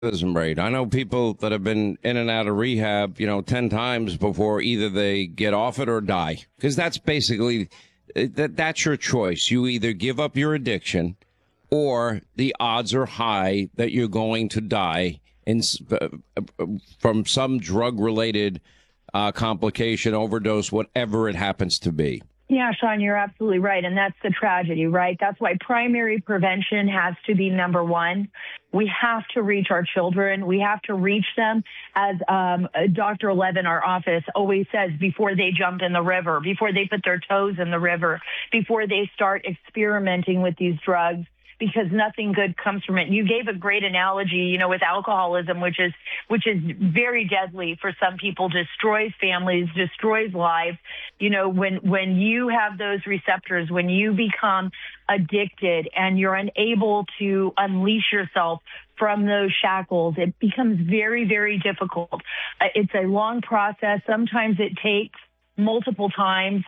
rate. I know people that have been in and out of rehab, 10 times before either they get off it or die. Because that's basically, that's your choice. You either give up your addiction or the odds are high that you're going to die from some drug-related complication, overdose, whatever it happens to be. Yeah, Sean, you're absolutely right. And that's the tragedy, right? That's why primary prevention has to be number one. We have to reach our children. We have to reach them, as Dr. Levin, our office, always says, before they jump in the river, before they put their toes in the river, before they start experimenting with these drugs, because nothing good comes from it. You gave a great analogy, with alcoholism, which is very deadly for some people, destroys families, destroys lives. When you have those receptors, when you become addicted and you're unable to unleash yourself from those shackles, it becomes very, very difficult. It's a long process. Sometimes it takes multiple times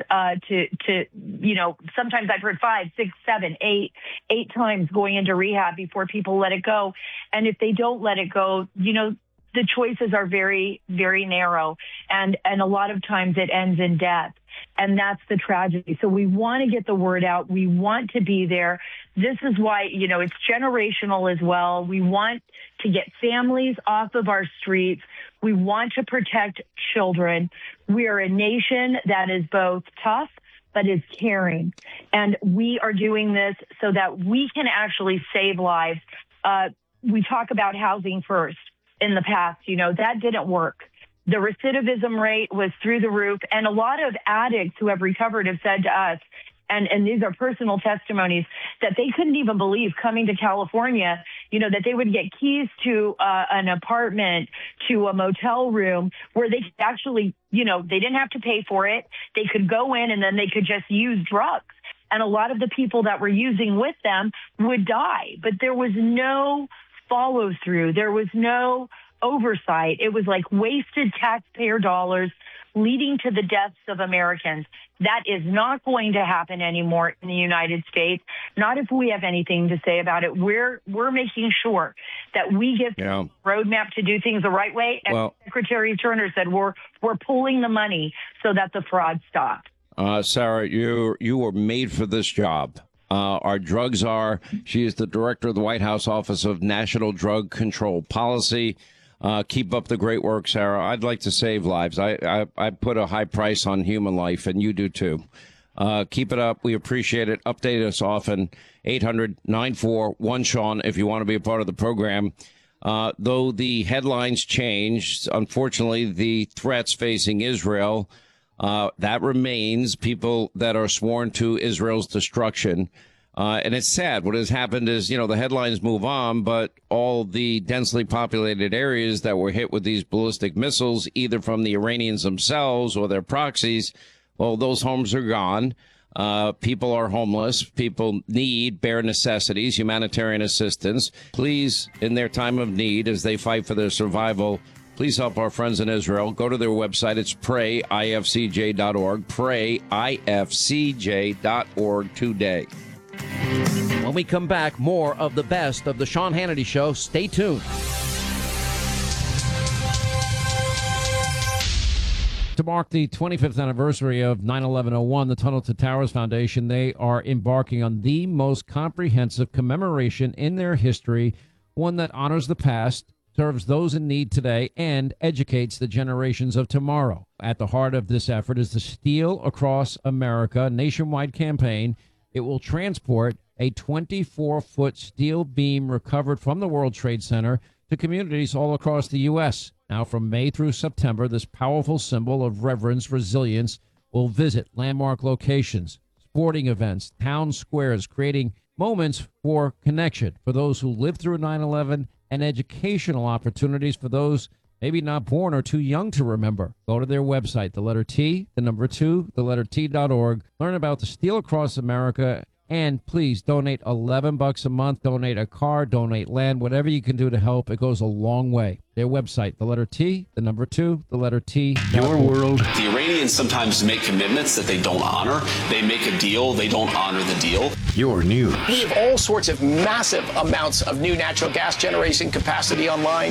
sometimes I've heard 5, 6, 7, 8 times going into rehab before people let it go. And if they don't let it go, the choices are very, very narrow. And a lot of times it ends in death. And that's the tragedy. So we want to get the word out. We want to be there. This is why, it's generational as well. We want to get families off of our streets. We want to protect children. We are a nation that is both tough but is caring. And we are doing this so that we can actually save lives. We talk about housing first in the past. That didn't work. The recidivism rate was through the roof. And a lot of addicts who have recovered have said to us, and these are personal testimonies, that they couldn't even believe coming to California, that they would get keys to an apartment, to a motel room where they could actually, they didn't have to pay for it. They could go in and then they could just use drugs. And a lot of the people that were using with them would die. But there was no follow through. There was no oversight. It was like wasted taxpayer dollars leading to the deaths of Americans. That is not going to happen anymore in the United States. Not if we have anything to say about it. We're making sure that we give a roadmap to do things the right way. And Secretary Turner said we're pulling the money so that the fraud stops. Sarah, you were made for this job. Our drugs are. She is the director of the White House Office of National Drug Control Policy. Keep up the great work, Sarah. I'd like to save lives. I put a high price on human life, and you do too. Keep it up. We appreciate it. Update us often. 800-941-SEAN if you want to be a part of the program. Though the headlines changed, unfortunately, the threats facing Israel, that remains. People that are sworn to Israel's destruction. And it's sad. What has happened is, the headlines move on, but all the densely populated areas that were hit with these ballistic missiles, either from the Iranians themselves or their proxies, well, those homes are gone. People are homeless. People need bare necessities, humanitarian assistance. Please, in their time of need, as they fight for their survival, please help our friends in Israel. Go to their website. It's prayifcj.org, prayifcj.org today. When we come back, more of the best of the Sean Hannity Show. Stay tuned. To mark the 25th anniversary of 9/11/01, the Tunnel to Towers Foundation, they are embarking on the most comprehensive commemoration in their history, one that honors the past, serves those in need today, and educates the generations of tomorrow. At the heart of this effort is the Steel Across America nationwide campaign. It will transport a 24-foot steel beam recovered from the World Trade Center to communities all across the U.S. Now, from May through September, this powerful symbol of reverence, resilience, will visit landmark locations, sporting events, town squares, creating moments for connection for those who lived through 9/11 and educational opportunities for those maybe not born or too young to remember. Go to their website, the letter T, the number 2, the letter T.org. Learn about the Steel Across America And please donate $11 a month, donate a car, donate land, whatever you can do to help. It goes a long way. Their website, the letter T, the number 2, the letter T. Your world. The Iranians sometimes make commitments that they don't honor. They make a deal, they don't honor the deal. Your news. We have all sorts of massive amounts of new natural gas generation capacity online.